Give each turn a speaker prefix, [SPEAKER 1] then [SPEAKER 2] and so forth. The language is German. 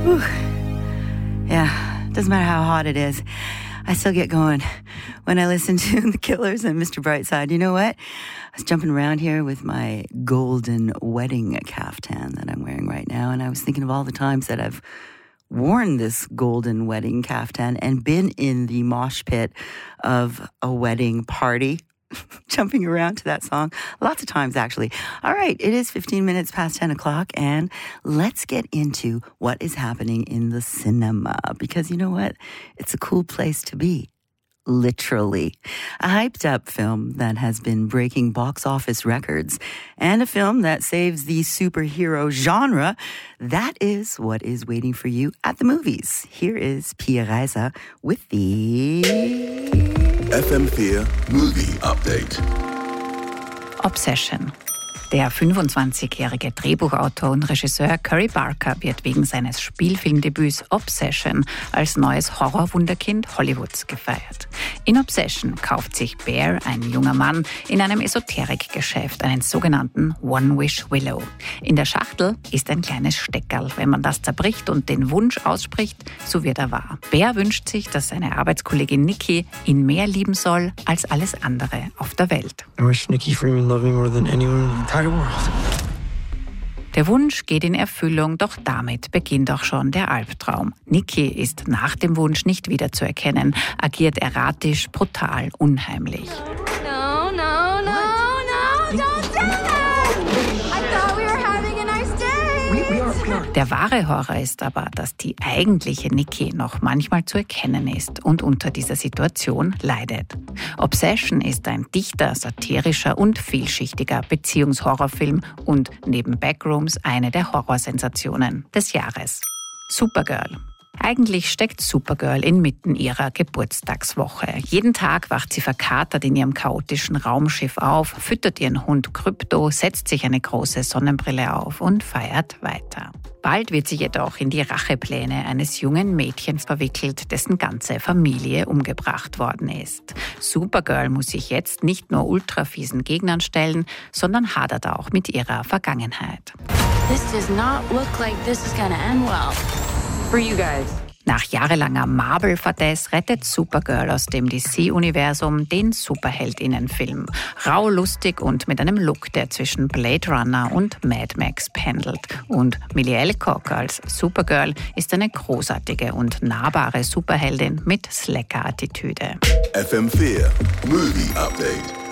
[SPEAKER 1] Whew. Yeah, doesn't matter how hot it is. I still get going when I listen to The Killers and Mr. Brightside. You know what? I was jumping around here with my golden wedding caftan that I'm wearing right now, and I was thinking of all the times that I've worn this golden wedding caftan and been in the mosh pit of a wedding party, jumping around to that song. Lots of times, actually. All right, it is 15 minutes past 10 o'clock, and let's get into what is happening in the cinema, because you know what? It's a cool place to be. Literally. A hyped up film that has been breaking box office records, and a film that saves the superhero genre. That is what is waiting for you at the movies. Here is Pia Reiser with the
[SPEAKER 2] FM4 Movie Update.
[SPEAKER 3] Obsession. Der 25-jährige Drehbuchautor und Regisseur Curry Barker wird wegen seines Spielfilmdebüts Obsession als neues Horrorwunderkind Hollywoods gefeiert. In Obsession kauft sich Bear, ein junger Mann, in einem Esoterikgeschäft einen sogenannten One-Wish-Willow. In der Schachtel ist ein kleines Steckerl. Wenn man das zerbricht und den Wunsch ausspricht, so wird er wahr. Bear wünscht sich, dass seine Arbeitskollegin Nikki ihn mehr lieben soll als alles andere auf der Welt.
[SPEAKER 4] I wish Nikki Freeman loved me more than anyone in the entire world.
[SPEAKER 3] Der Wunsch geht in Erfüllung, doch damit beginnt auch schon der Albtraum. Nikki ist nach dem Wunsch nicht wiederzuerkennen, agiert erratisch, brutal, unheimlich.
[SPEAKER 5] No, don't do that! I thought we were having a nice day!
[SPEAKER 3] Der wahre Horror ist aber, dass die eigentliche Nikki noch manchmal zu erkennen ist und unter dieser Situation leidet. Obsession ist ein dichter, satirischer und vielschichtiger Beziehungshorrorfilm und neben Backrooms eine der Horrorsensationen des Jahres. Supergirl. Eigentlich steckt Supergirl inmitten ihrer Geburtstagswoche. Jeden Tag wacht sie verkatert in ihrem chaotischen Raumschiff auf, füttert ihren Hund Krypto, setzt sich eine große Sonnenbrille auf und feiert weiter. Bald wird sie jedoch in die Rachepläne eines jungen Mädchens verwickelt, dessen ganze Familie umgebracht worden ist. Supergirl muss sich jetzt nicht nur ultrafiesen Gegnern stellen, sondern hadert auch mit ihrer Vergangenheit.
[SPEAKER 5] This does not look like this is gonna end well. For you guys.
[SPEAKER 3] Nach jahrelanger Marvel-Fadess rettet Supergirl aus dem DC-Universum den Superheldinnenfilm. Rau, lustig und mit einem Look, der zwischen Blade Runner und Mad Max pendelt. Und Millie Alcock als Supergirl ist eine großartige und nahbare Superheldin mit Slacker-Attitüde.
[SPEAKER 2] FM4 Movie Update.